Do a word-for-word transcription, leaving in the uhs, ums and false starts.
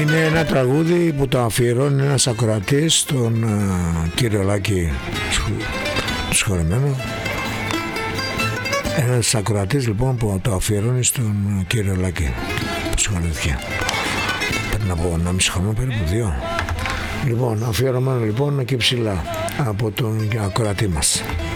Είναι ένα τραγούδι που το αφιερώνει ένας ακροατής στον uh, κύριο Λάκη, συγχωρεμένο. Ένας ακροατής λοιπόν που το αφιερώνει στον uh, κύριο Λάκη, συγχωρέθηκε. Πρέπει να πω ένα μισή χρόνο, περίπου δύο. Λοιπόν, αφιερωμένο λοιπόν εκεί ψηλά από τον ακροατή μας.